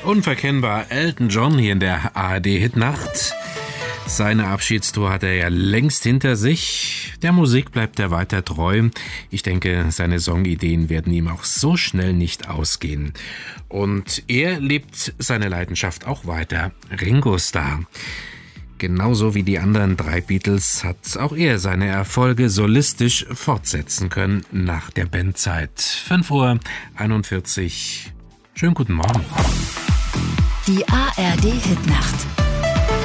Unverkennbar Elton John hier in der ARD-Hitnacht. Seine Abschiedstour hat er ja längst hinter sich. Der Musik bleibt er weiter treu. Ich denke, seine Songideen werden ihm auch so schnell nicht ausgehen. Und er lebt seine Leidenschaft auch weiter. Ringo Starr. Genauso wie die anderen 3 Beatles hat auch er seine Erfolge solistisch fortsetzen können nach der Bandzeit. 5:41 Uhr. Schönen guten Morgen. Die ARD-Hitnacht.